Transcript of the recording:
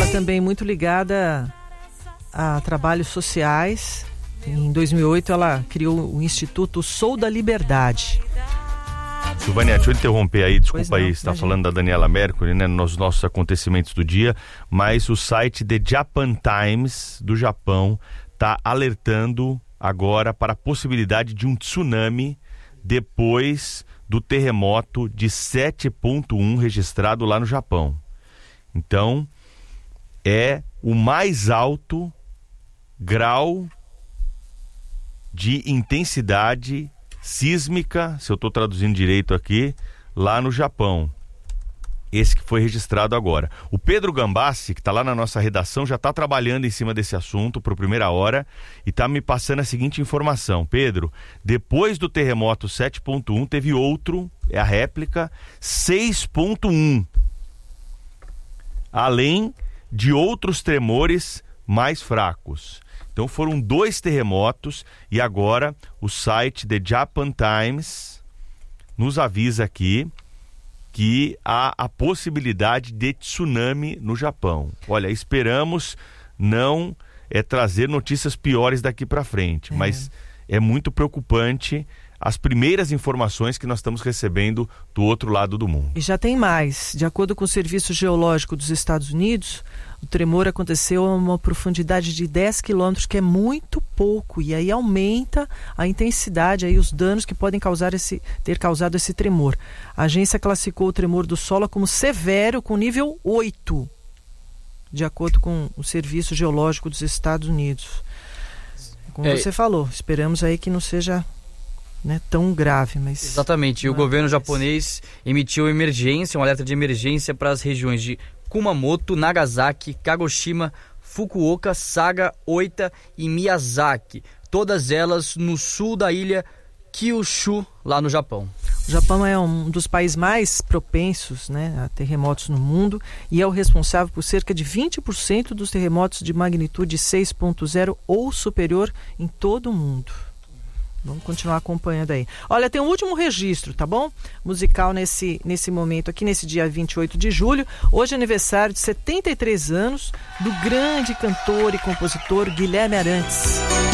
também muito ligada a trabalhos sociais. Em 2008 ela criou o Instituto Sou da Liberdade. Silvânia, deixa eu interromper aí, desculpa aí, você está falando da Daniela Mercury, né, nos nossos acontecimentos do dia, mas o site The Japan Times do Japão está alertando agora para a possibilidade de um tsunami depois do terremoto de 7.1 registrado lá no Japão. Então, é o mais alto grau de intensidade sísmica, se eu estou traduzindo direito aqui, lá no Japão. Esse que foi registrado agora. O Pedro Gambassi, que está lá na nossa redação, já está trabalhando em cima desse assunto para a primeira hora e está me passando a seguinte informação. Pedro, depois do terremoto 7.1 teve outro, é a réplica, 6.1. Além de outros tremores mais fracos. Então foram 2 terremotos e agora o site The Japan Times nos avisa aqui que há a possibilidade de tsunami no Japão. Olha, esperamos não trazer notícias piores daqui para frente, mas é muito preocupante as primeiras informações que nós estamos recebendo do outro lado do mundo. E já tem mais. De acordo com o Serviço Geológico dos Estados Unidos, o tremor aconteceu a uma profundidade de 10 quilômetros, que é muito pouco, e aí aumenta a intensidade, aí os danos que podem ter causado esse tremor. A agência classificou o tremor do solo como severo, com nível 8, de acordo com o Serviço Geológico dos Estados Unidos. Como você falou, esperamos aí que não seja tão grave, mas... Exatamente, e o governo japonês emitiu um alerta de emergência para as regiões de Kumamoto, Nagasaki, Kagoshima, Fukuoka, Saga, Oita e Miyazaki, todas elas no sul da ilha Kyushu, lá no Japão. O Japão é um dos países mais propensos a terremotos no mundo e é o responsável por cerca de 20% dos terremotos de magnitude 6.0 ou superior em todo o mundo. Vamos continuar acompanhando aí. Olha, tem um último registro, tá bom? Musical nesse momento aqui, nesse dia 28 de julho. Hoje é aniversário de 73 anos do grande cantor e compositor Guilherme Arantes.